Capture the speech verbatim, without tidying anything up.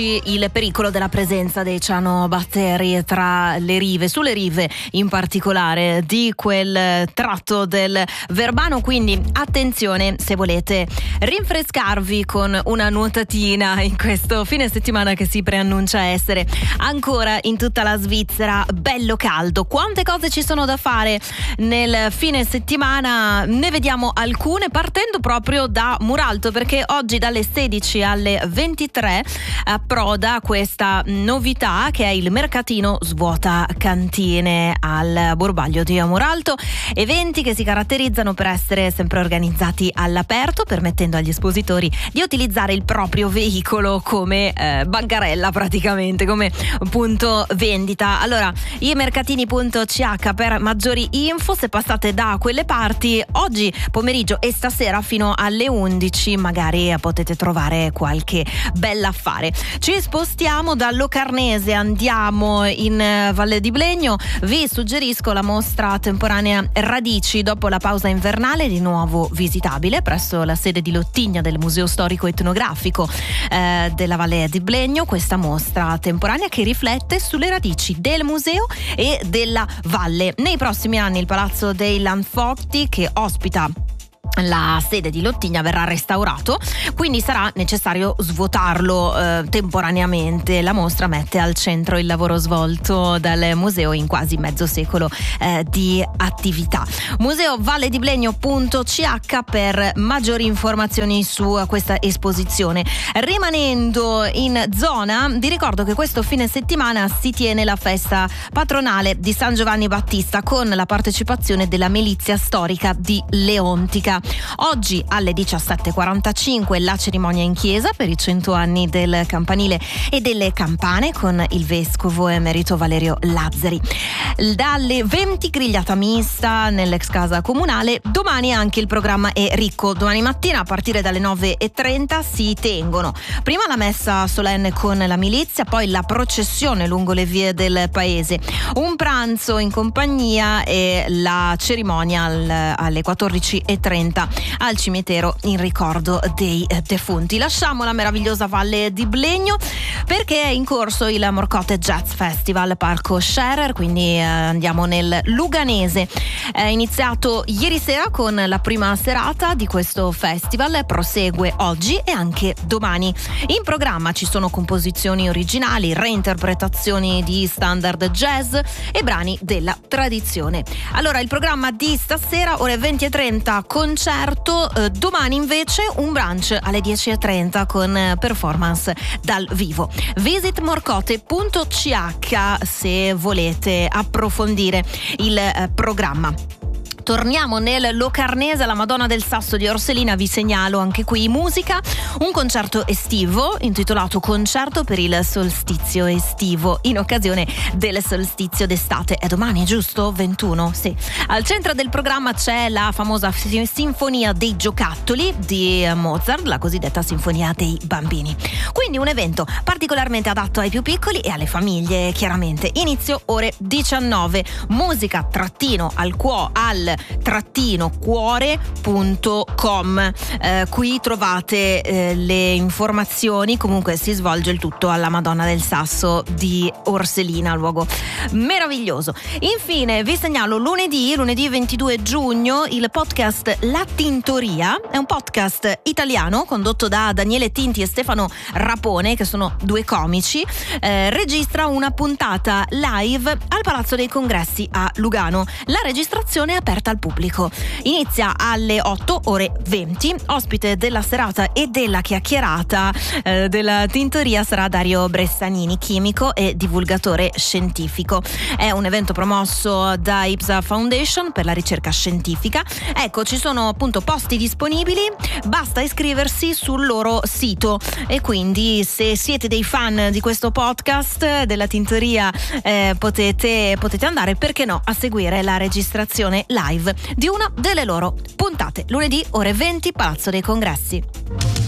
Il pericolo della presenza dei cianobatteri tra le rive, sulle rive in particolare di quel tratto del Verbano, quindi attenzione se volete rinfrescarvi con una nuotatina in questo fine settimana che si preannuncia essere ancora in tutta la Svizzera bello caldo. Quante cose ci sono da fare nel fine settimana? Ne vediamo alcune partendo proprio da Muralto, perché oggi dalle sedici alle ventitré approda questa novità che è il mercatino svuota cantine al Borbaglio di Muralto, eventi che si caratterizzano per essere sempre organizzati all'aperto, permettendo agli espositori di utilizzare il proprio veicolo come eh, bancarella, praticamente come punto vendita. Allora, i mercatini.ch per maggiori info. Se passate da quelle parti oggi pomeriggio e stasera fino alle undici magari potete trovare qualche bell'affare. Ci spostiamo da Locarnese, andiamo in Valle di Blegno. Vi suggerisco la mostra temporanea Radici dopo la pausa invernale, di nuovo visitabile presso la sede di Lottigna del Museo Storico Etnografico eh, della Valle di Blegno. Questa mostra temporanea che riflette sulle radici del museo e della valle. Nei prossimi anni il Palazzo dei Lanfotti, che ospita la sede di Lottigna, verrà restaurato, quindi sarà necessario svuotarlo eh, temporaneamente. La mostra mette al centro il lavoro svolto dal museo in quasi mezzo secolo eh, di attività. museo vallediblegno.ch per maggiori informazioni su questa esposizione. Rimanendo in zona, vi ricordo che questo fine settimana si tiene la festa patronale di San Giovanni Battista con la partecipazione della milizia storica di Leontica. Oggi alle diciassette e quarantacinque la cerimonia in chiesa per i cento anni del campanile e delle campane con il vescovo emerito Valerio Lazzari. Dalle venti grigliata mista nell'ex casa comunale. Domani anche il programma è ricco. Domani mattina a partire dalle nove e trenta si tengono prima la messa solenne con la milizia, poi la processione lungo le vie del paese, un pranzo in compagnia e la cerimonia al, alle quattordici e trenta al cimitero in ricordo dei defunti. Lasciamo la meravigliosa Valle di Blegno perché è in corso il Morcote Jazz Festival Parco Scherer, quindi eh, andiamo nel Luganese. È iniziato ieri sera con la prima serata di questo festival, prosegue oggi e anche domani. In programma ci sono composizioni originali, reinterpretazioni di standard jazz e brani della tradizione. Allora, il programma di stasera ore venti e trenta concerto, eh, domani invece un brunch alle dieci e trenta con eh, performance dal vivo. Visit morcote.ch se volete approfondire il eh, programma. Torniamo nel Locarnese, alla Madonna del Sasso di Orselina. Vi segnalo anche qui musica, un concerto estivo intitolato Concerto per il solstizio estivo in occasione del solstizio d'estate. È domani, giusto? ventuno? Sì. Al centro del programma c'è la famosa Sinfonia dei Giocattoli di Mozart, la cosiddetta Sinfonia dei Bambini. Quindi un evento particolarmente adatto ai più piccoli e alle famiglie, chiaramente. Inizio ore diciannove. Musica trattino al cuo al trattino cuore punto com. Eh, qui trovate eh, le informazioni. Comunque si svolge il tutto alla Madonna del Sasso di Orselina, luogo meraviglioso. Infine vi segnalo lunedì, lunedì ventidue giugno, il podcast La Tintoria. È un podcast italiano condotto da Daniele Tinti e Stefano Rapone, che sono due comici. Eh, registra una puntata live al Palazzo dei Congressi a Lugano. La registrazione è aperta al pubblico. Inizia alle otto ore venti. Ospite della serata e della chiacchierata eh, della tintoria sarà Dario Bressanini, chimico e divulgatore scientifico. È un evento promosso da I P S A Foundation per la ricerca scientifica. Ecco, ci sono appunto posti disponibili, basta iscriversi sul loro sito e quindi se siete dei fan di questo podcast della tintoria eh, potete, potete andare, perché no, a seguire la registrazione live di una delle loro puntate. Lunedì ore venti, Palazzo dei Congressi.